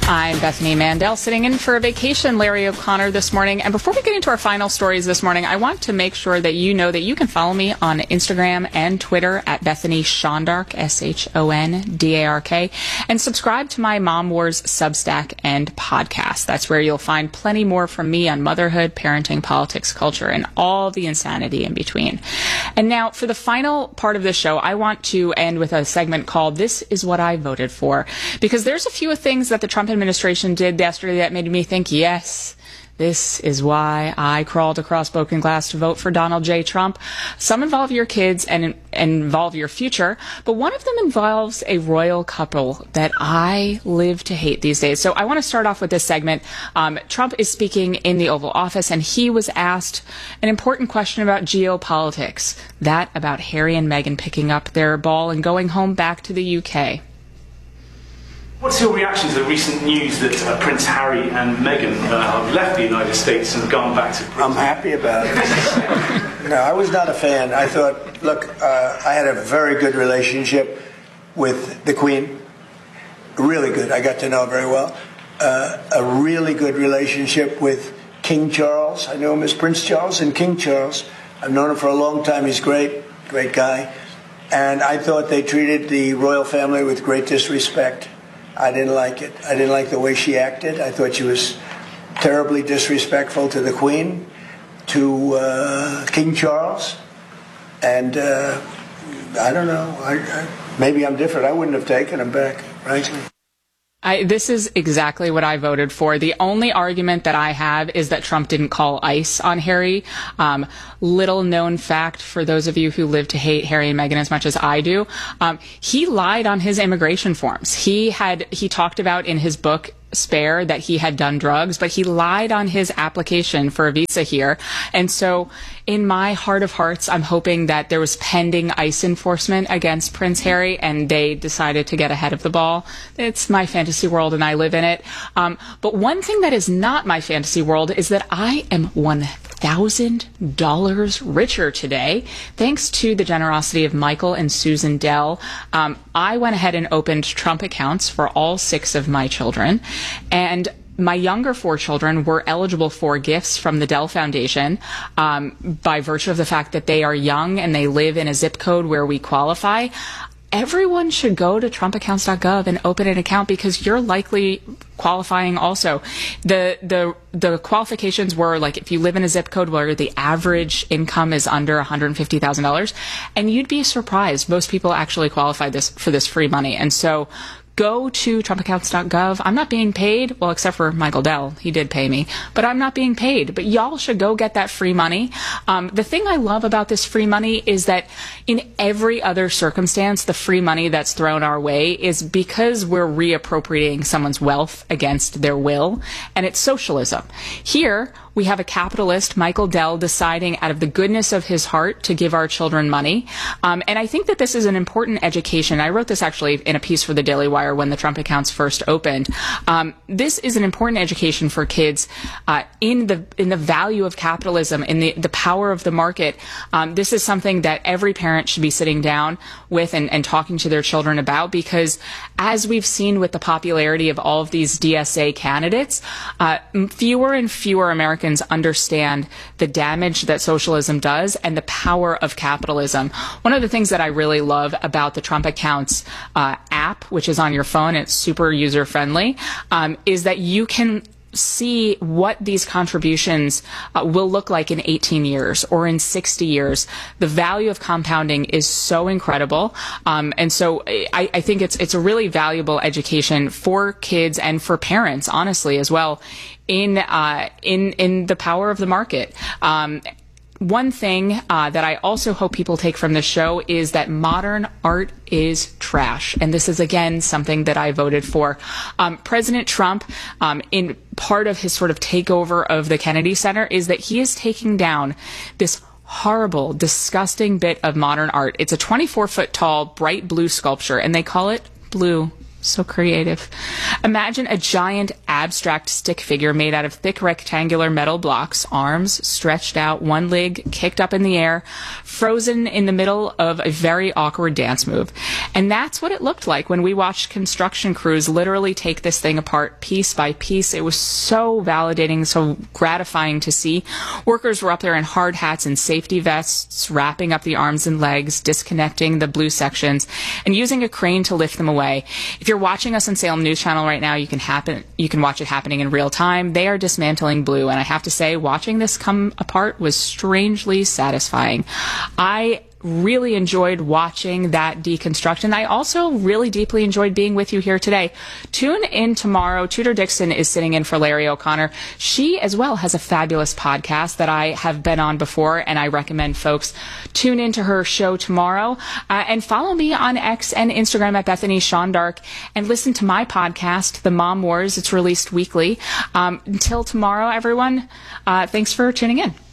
I'm Bethany Mandel, sitting in for a vacation Larry O'Connor this morning. And before we get into our final stories this morning, I want to make sure that you know that you can follow me on Instagram and Twitter at Bethany Shondark, Shondark, and subscribe to my Mom Wars Substack and podcast. That's where you'll find plenty more from me on motherhood, parenting, politics, culture, and all the insanity in between. And now, for the final part of this show, I want to end with a segment called This Is What I Voted For, because there's a few things that the Trump administration did yesterday that made me think, yes, this is why I crawled across broken glass to vote for Donald J. Trump. Some involve your kids and involve your future, but one of them involves a royal couple that I live to hate these days. So I want to start off with this segment. Trump is speaking in the Oval Office, and he was asked an important question about geopolitics, that about Harry and Meghan picking up their ball and going home back to the UK. What's your reaction to the recent news that Prince Harry and Meghan have left the United States and gone back to Britain? I'm happy about it. No, I was not a fan. I thought, look, I had a very good relationship with the Queen. Really good. I got to know her very well. A really good relationship with King Charles. I know him as Prince Charles and King Charles. I've known him for a long time. He's great guy. And I thought they treated the royal family with great disrespect. I didn't like it. I didn't like the way she acted. I thought she was terribly disrespectful to the Queen, to King Charles, and I don't know. Maybe I'm different. I wouldn't have taken him back, frankly. This is exactly what I voted for. The only argument that I have is that Trump didn't call ICE on Harry. Little known fact for those of you who live to hate Harry and Meghan as much as I do. He lied on his immigration forms. He talked about in his book, Spare, that he had done drugs, but he lied on his application for a visa here. And so in my heart of hearts, I'm hoping that there was pending ICE enforcement against Prince Harry and they decided to get ahead of the ball. It's my fantasy world and I live in it. But one thing that is not my fantasy world is that I am $1,000 richer today, thanks to the generosity of Michael and Susan Dell. I went ahead and opened Trump accounts for all 6 of my children, and my younger 4 children were eligible for gifts from the Dell Foundation by virtue of the fact that they are young and they live in a zip code where we qualify. Everyone should go to trumpaccounts.gov and open an account because you're likely qualifying also. The qualifications were like if you live in a zip code where the average income is under $150,000, and you'd be surprised. Most people actually qualify for this free money. And so go to trumpaccounts.gov. I'm not being paid, well, except for Michael Dell. He did pay me, but I'm not being paid. But y'all should go get that free money. The thing I love about this free money is that in every other circumstance, the free money that's thrown our way is because we're reappropriating someone's wealth against their will, and it's socialism. Here, we have a capitalist, Michael Dell, deciding out of the goodness of his heart to give our children money. And I think that this is an important education. I wrote this actually in a piece for the Daily Wire when the Trump accounts first opened. This is an important education for kids in the value of capitalism, in the power of the market. This is something that every parent should be sitting down with and talking to their children about, because as we've seen with the popularity of all of these DSA candidates, fewer and fewer Americans understand the damage that socialism does and the power of capitalism. One of the things that I really love about the Trump Accounts app, which is on your phone, it's super user-friendly, is that you can see what these contributions will look like in 18 years or in 60 years. The value of compounding is so incredible. And so I think it's a really valuable education for kids and for parents, honestly, as well, in the power of the market. One thing that I also hope people take from this show is that modern art is trash. And this is, again, something that I voted for. President Trump, in part of his sort of takeover of the Kennedy Center, is that he is taking down this horrible, disgusting bit of modern art. It's a 24-foot tall, bright blue sculpture, and they call it blue So creative. Imagine a giant abstract stick figure made out of thick rectangular metal blocks, arms stretched out, one leg kicked up in the air, frozen in the middle of a very awkward dance move. And that's what it looked like when we watched construction crews literally take this thing apart piece by piece. It was so validating, so gratifying to see. Workers were up there in hard hats and safety vests, wrapping up the arms and legs, disconnecting the blue sections, and using a crane to lift them away. If you're watching us on Salem News Channel right now, you can watch it happening in real time. They are dismantling Blue, and I have to say, watching this come apart was strangely satisfying. I really enjoyed watching that deconstruction. I also really deeply enjoyed being with you here today. Tune in tomorrow. Tudor Dixon is sitting in for Larry O'Connor. She as well has a fabulous podcast that I have been on before, and I recommend folks tune into her show tomorrow. And follow me on X and Instagram at Bethany Shondark, and listen to my podcast, The Mom Wars. It's released weekly. Until tomorrow, everyone, thanks for tuning in.